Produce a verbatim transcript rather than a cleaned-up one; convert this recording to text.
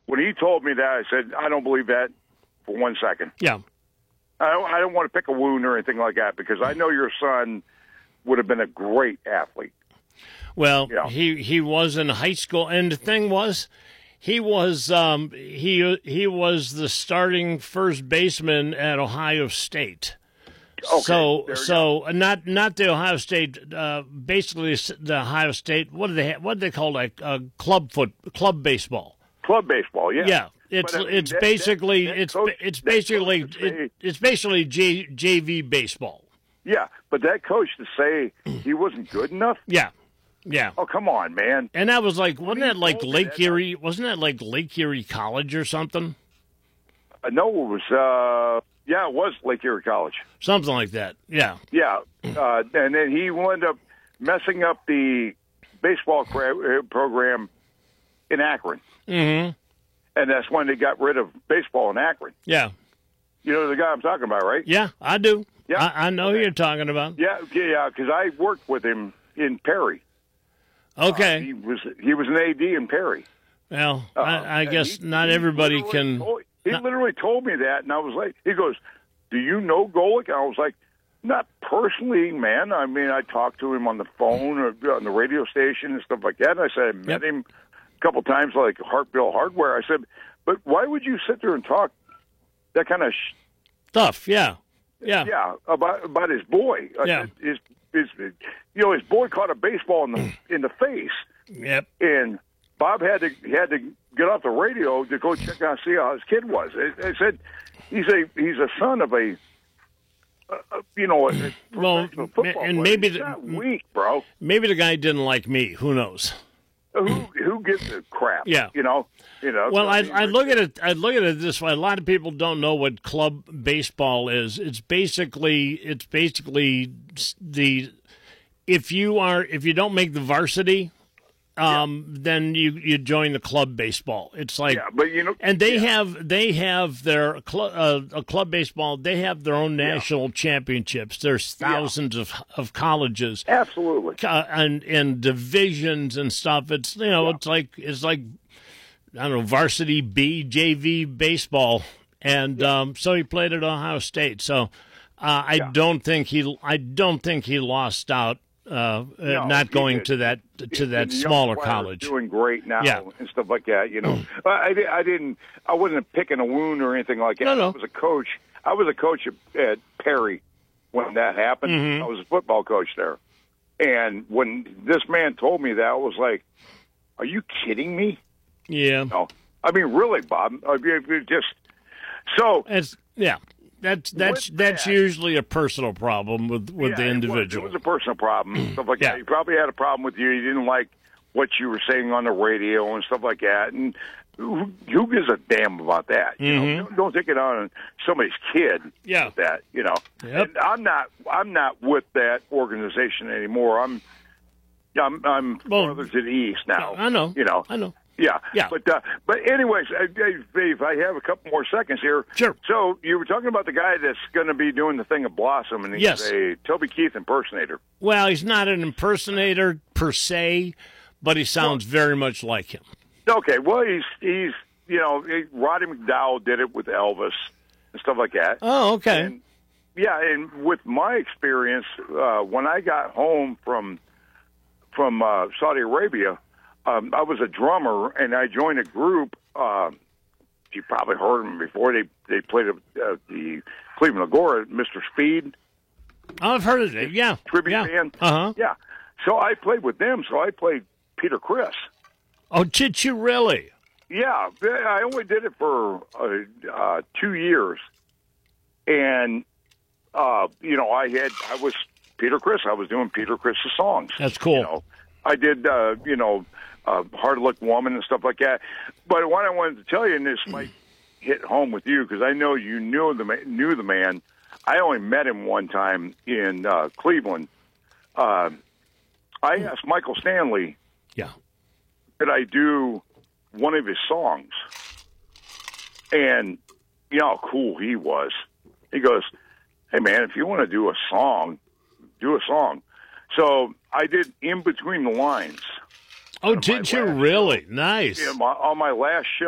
when he told me that, I said, I don't believe that for one second. Yeah. I don't, I don't want to pick a wound or anything like that because I know your son would have been a great athlete. Well, Yeah. he he was in high school, and the thing was, he was um, he he was the starting first baseman at Ohio State. Okay, so there you so not not the Ohio State, uh, basically the Ohio State. What do they have, what do they call like uh, club foot club baseball? Club baseball, yeah. Yeah, it's But, I mean, it's that- basically that- that it's coach- it's that basically coach would say- it, it's basically J, JV baseball. Yeah, but that coach to say he wasn't good enough? Yeah, yeah. Oh, come on, man. And that was like, wasn't that like told me Lake that, Erie? Wasn't that like Lake Erie College or something? Uh, no, it was, uh, yeah, it was Lake Erie College. Something like that. Yeah. Yeah, uh, and then he wound up messing up the baseball cra- program in Akron. Mm-hmm. And that's when they got rid of baseball in Akron. Yeah. You know the guy I'm talking about, right? Yeah, I do. Yeah. I, I know who Okay. you're talking about. Yeah, yeah, because I worked with him in Perry. Okay. Uh, he was he was an A D in Perry. well, Uh, I, I and guess he- not he everybody literally can. Told, he not- literally told me that, and I was like, he goes, "Do you know Golick?" And I was like, "Not personally, man. I mean, I talked to him on the phone or on the radio station and stuff like that. And I said I met Yep. him a couple times, like Hartville Hardware. I said, but why would you sit there and talk that kind of sh- Stuff. Yeah. Yeah. yeah about about his boy? I Yeah. said, his his you know his boy caught a baseball in the in the face." Yep. And Bob had to had to get off the radio to go check out see how his kid was. I, I said he's a he's a son of a uh, uh, you know a, a Well, professional football and player. maybe He's the- not weak, bro. Maybe the guy didn't like me. Who knows? Who who gives a crap? Yeah. you know you know. Well, so I, he- I look at it. I look at it this way. A lot of people don't know what club baseball is. It's basically it's basically the if you are if you don't make the varsity, um, then you you join the club baseball. It's like yeah, but you know, and they yeah. have they have their club uh, a club baseball. They have their own national championships. There's thousands of of colleges. absolutely. Uh, and and divisions and stuff. It's you know Yeah. it's like it's like I don't know varsity B J V baseball, and um, so he played at Ohio State. So uh, I Yeah. don't think he I don't think he lost out uh, uh, No, not he going did. to that to that And the young smaller player's college. doing great now Yeah. and stuff like that. You know, I, I di- I didn't I wasn't picking a wound or anything like that. No, no. I was a coach. I was a coach at, at Perry when that happened. Mhm. I was a football coach there, and when this man told me that, I was like, "Are you kidding me?" Yeah, No, I mean, really, Bob. I mean, it just so. it's yeah. That's that's With that's that- usually a personal problem with with Yeah, the it was- individual. It was, a personal problem, and stuff like Yeah. that. He probably had a problem with you. He didn't like what you were saying on the radio and stuff like that. And who, who gives a damn about that? You know, Mhm. don't, don't take it on somebody's kid. Yeah. with that you know. Yep. And I'm not. I'm not with that organization anymore. I'm. I'm. I'm Well, further to the east now. I know. You know. I know. Yeah, Yeah. But uh, but anyways, uh, Dave, if I have a couple more seconds here. Sure. So you were talking about the guy that's going to be doing the thing of Blossom, and he's Yes. a Toby Keith impersonator. Well, he's not an impersonator per se, but he sounds very much like him. Okay, well he's he's you know he, Roddy McDowell did it with Elvis and stuff like that. Oh, okay. And, yeah, and with my experience, uh, when I got home from from uh, Saudi Arabia, um, I was a drummer, and I joined a group. Uh, you probably heard them before. They they played at uh, the Cleveland Agora, Mister Speed Oh, I've heard of it. Yeah. tribute yeah. band. Uh huh. Yeah, so I played with them. So I played Peter Criss. Oh, did you really? Yeah, I only did it for uh, uh, two years, and uh, you know, I had I was Peter Criss. I was doing Peter Criss's songs. That's cool. You know, I did uh, you know, uh, Hard Luck Woman and stuff like that. But what I wanted to tell you, and this might hit home with you because I know you knew the ma- knew the man. I only met him one time in uh, Cleveland. Uh, I asked Michael Stanley, Yeah. could I do one of his songs? And you know how cool he was. He goes, "Hey man, if you want to do a song, do a song." So I did In Between the Lines. Oh, my did you last really? Nice. Yeah, my, on my last show.